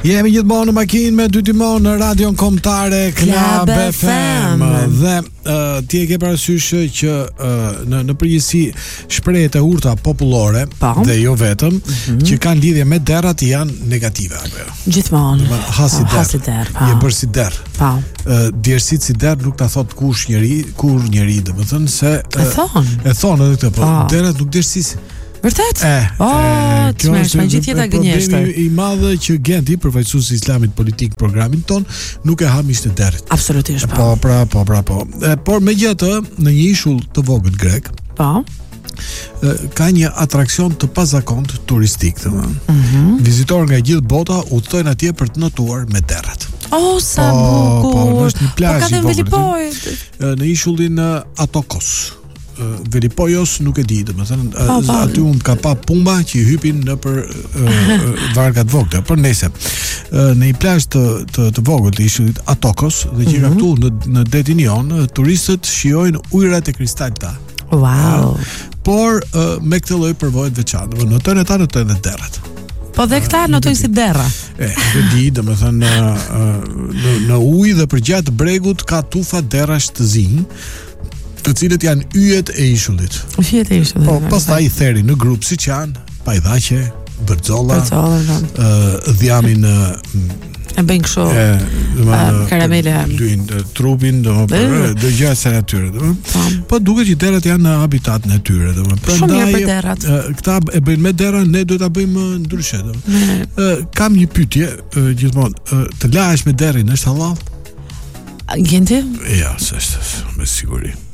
Jemi gjithmonë në makinë me dy timon në radion kombëtare Club FM. Dhe ti e ke parasysh që në përgjithësi shprehjet e urta popullore dhe jo vetëm që kanë lidhje me derrat janë negative apo jo? Gjithmonë. Hasi der. Je bërë si der. Po. Djersit si der nuk ta thot kur njeri, domethënë se e thon edhe këtë, po derrat nuk djersisin. Vërtet? Kjo është gjithë jeta gënjeshtër. Problemi i madh që Genti, përfaqësuesi i Islamit politik programin ton, nuk e ha miqtë e derrit. Absolutisht. Po. Por megjithatë, në një ishull të vogël grek, ka një atraksion të pazakont turistik, domethënë. Vizitorë nga gjithë bota udhtojnë atje për të notuar me derrat. Sa bukur. Është një plazh i vogël. Në ishullin Atokos. Velipojos nuk e di, domethënë aty mund ka pa pumba që hypin në për vargat vogla, por nëse në një plazh të vogël të ishullit Atokos dhe që ka këtu në detin jon, turistët shijojnë ujërat e kristalta. Wow. Por me këtë lloj përvojë të veçantë, notojnë ata notojnë derrat. Po dhe këta notojnë si derra. Dhe di, domethënë në ujë dhe përgjatë bregut ka tufa derrash të zinj, të cilët janë yjet e ishullit. Po, pastaj i theri në grup siç janë pajdhaqe, bërxolla, dhjamin e bëjnë kështu karamele, luin trupin, domethënë do gjëra se natyre, domethënë. Po duket që derrat janë në habitatin e tyre, domethënë. Prandaj këta e bëjnë me derra, ne duhet ta bëjmë ndryshe, domethënë. Kam një pyetje gjithmonë, të lahesh me derrin është halal? Genti? Ja, s'është, me siguri.